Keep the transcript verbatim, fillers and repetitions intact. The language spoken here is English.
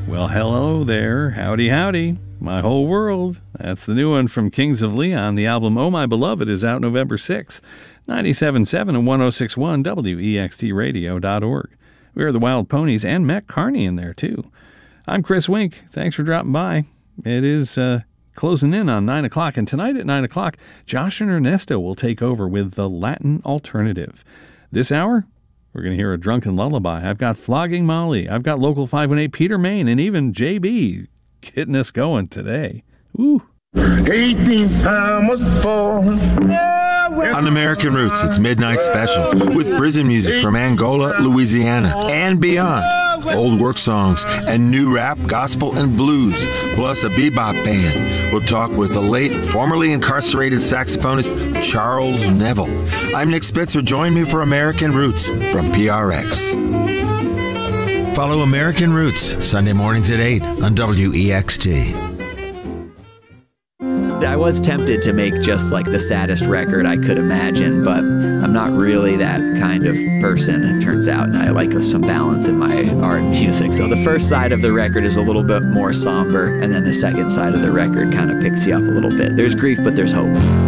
Well, hello there. Howdy, howdy. My Whole World. That's the new one from Kings of Leon. The album Oh My Beloved is out November sixth. ninety-seven point seven and one oh six point one W E X T radio dot org. We are the Wild Ponies and Matt Carney in there, too. I'm Chris Wink. Thanks for dropping by. It is uh, closing in on nine o'clock, and tonight at nine o'clock, Josh and Ernesto will take over with the Latin Alternative. This hour, we're going to hear a drunken lullaby. I've got Flogging Molly. I've got Local five one eight Peter Main, and even J B getting us going today. Woo! eighteen pounds fall. On American Roots, it's Midnight Special with prison music from Angola, Louisiana, and beyond. Old work songs and new rap, gospel, and blues, plus a bebop band. We'll talk with the late, formerly incarcerated saxophonist Charles Neville. I'm Nick Spitzer. Join me for American Roots from P R X. Follow American Roots Sunday mornings at eight on W E X T. I was tempted to make just like the saddest record I could imagine, but I'm not really that kind of person, it turns out, and I like some balance in my art and music. So the first side of the record is a little bit more somber, and then the second side of the record kind of picks you up a little bit. There's grief, but there's hope.